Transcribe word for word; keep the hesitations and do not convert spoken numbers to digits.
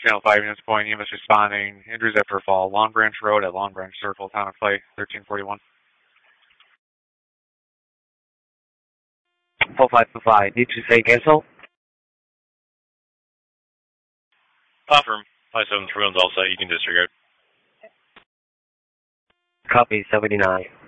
Channel five units point, E M S responding. Injuries after a fall. Long Branch Road at Long Branch Circle, Town of Clay, thirteen forty-one. four five two five, did you say cancel? Confirm. five seven three one's all set. You can disregard. Copy, seventy-nine.